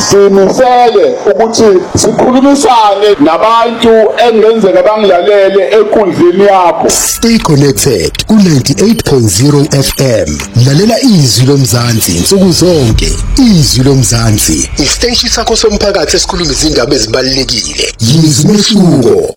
simisele ukuthi sikhulumisane nabantu engenzeka bangilalele enkundleni yakho. Stay connected ku 98.0 FM. Lalela izwi lomzansi insuku zonke. Izwi lomzansi, isiteshi sakho somphakathi esikhuluma izindaba ezibalulekile. Yizwi mehluko.